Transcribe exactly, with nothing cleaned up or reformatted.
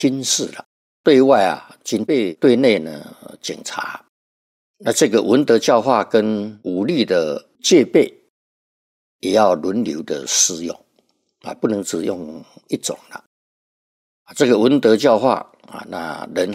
军事了，对外啊警备，对内呢警察。那这个文德教化跟武力的戒备也要轮流的适用啊，不能只用一种了。这个文德教化啊，那人